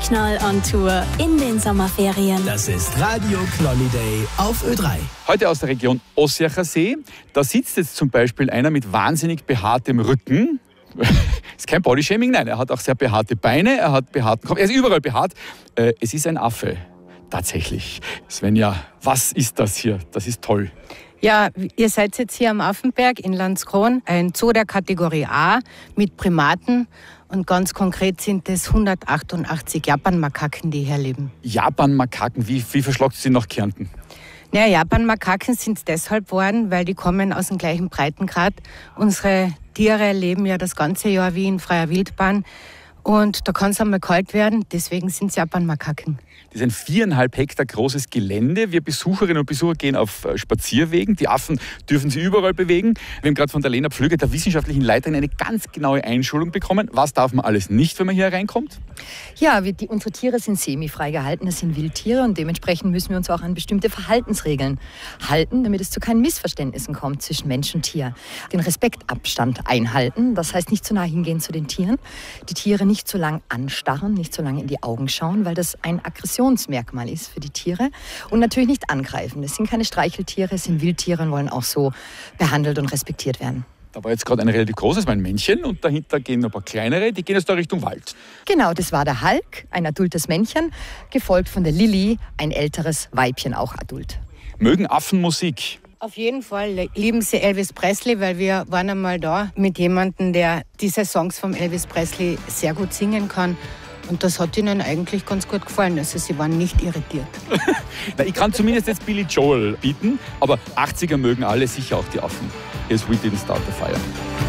Knall on Tour in den Sommerferien. Das ist Radio Knolli Day auf Ö3. Heute aus der Region Ossiacher See. Da sitzt jetzt zum Beispiel einer mit wahnsinnig behaartem Rücken. Ist kein Bodyshaming, nein. Er hat auch sehr behaarte Beine, er hat behaarten Kopf, er ist überall behaart. Es ist ein Affe. Tatsächlich. Svenja, was ist das hier? Das ist toll. Ja, ihr seid jetzt hier am Affenberg in Landskron, ein Zoo der Kategorie A mit Primaten. Und ganz konkret sind es 188 Japanmakaken, die hier leben. Japanmakaken, wie verschlagt sie nach Kärnten? Ja, Japanmakaken sind es deshalb geworden, weil die kommen aus dem gleichen Breitengrad. Unsere Tiere leben ja das ganze Jahr wie in freier Wildbahn. Und da kann es einmal kalt werden, deswegen sind es Japanmakaken. Das ist ein 4,5 Hektar großes Gelände. Wir Besucherinnen und Besucher gehen auf Spazierwegen. Die Affen dürfen sich überall bewegen. Wir haben gerade von der Lena Pflüger, der wissenschaftlichen Leiterin, eine ganz genaue Einschulung bekommen. Was darf man alles nicht, wenn man hier reinkommt? Ja, unsere Tiere sind semifrei gehalten, das sind Wildtiere und dementsprechend müssen wir uns auch an bestimmte Verhaltensregeln halten, damit es zu keinen Missverständnissen kommt zwischen Mensch und Tier. Den Respektabstand einhalten, das heißt nicht zu nah hingehen zu den Tieren, die Tiere nicht zu lang anstarren, nicht zu lange in die Augen schauen, weil das ein Aggressionsmerkmal ist für die Tiere und natürlich nicht angreifen. Das sind keine Streicheltiere, es sind Wildtiere und wollen auch so behandelt und respektiert werden. Da war jetzt gerade ein relativ großes, ein Männchen, und dahinter gehen noch ein paar kleinere, die gehen jetzt da Richtung Wald. Genau, das war der Hulk, ein adultes Männchen, gefolgt von der Lilly, ein älteres Weibchen, auch adult. Mögen Affen Musik? Auf jeden Fall lieben sie Elvis Presley, weil wir waren einmal da mit jemandem, der diese Songs von Elvis Presley sehr gut singen kann. Und das hat ihnen eigentlich ganz gut gefallen. Also sie waren nicht irritiert. Na, ich kann zumindest jetzt Billy Joel bieten, aber 80er mögen alle, sicher auch die Affen. Yes, we didn't start the fire.